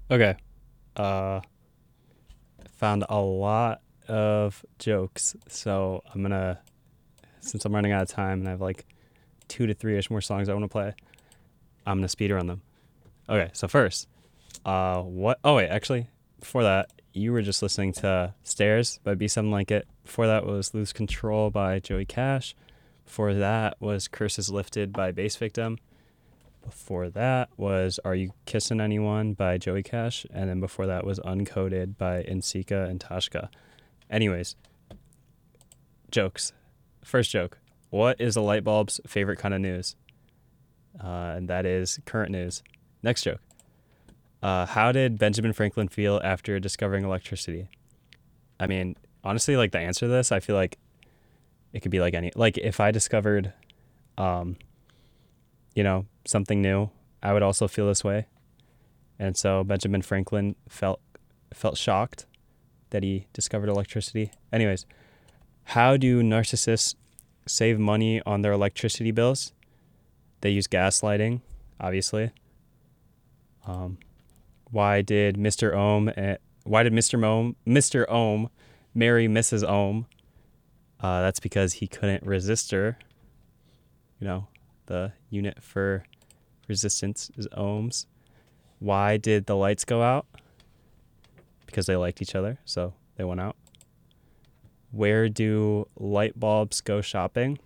Okay. Uh, Found a lot of jokes, so since I'm running out of time and I have like 2 to 3 ish more songs I want to play, I'm gonna speed run them. Okay, so first, what? Oh wait, actually, before that, you were just listening to "Stairs" by Be Something Like It. Before that was "Lose Control" by Joey Cash. Before that was "Curses Lifted" by Bass Victim. Before that was "Are You Kissing Anyone" by Joey Cash, and then before that was "Uncoded" by Insika and Tashka. Anyways, jokes. First joke. What is a light bulb's favorite kind of news? And that is current news. Next joke. How did Benjamin Franklin feel after discovering electricity? I mean, honestly, like the answer to this, I feel like it could be like any. Like if I discovered, um, something new, I would also feel this way. And so Benjamin Franklin felt shocked that he discovered electricity. Anyways, how do narcissists save money on their electricity bills? They use gaslighting, obviously. Um, why did Mr. Ohm why did Mr. Ohm marry Mrs. Ohm? That's because he couldn't resist her. You know, the unit for resistance is ohms. Why did the lights go out? Because they liked each other, so they went out. Where do light bulbs go shopping?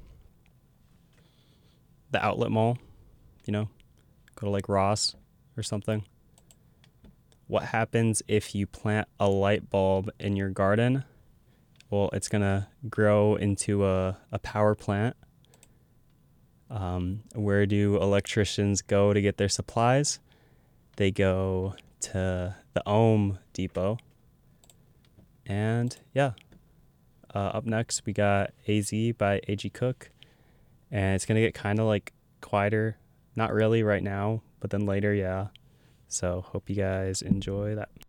The outlet mall, you know, go to like Ross or something. What happens if you plant a light bulb in your garden? Well, it's going to grow into a power plant. Where do electricians go to get their supplies? They go to the Ohm Depot. And yeah, up next we got AZ by AG Cook. And it's going to get kind of like quieter. Not really right now, but then later, yeah. So hope you guys enjoy that.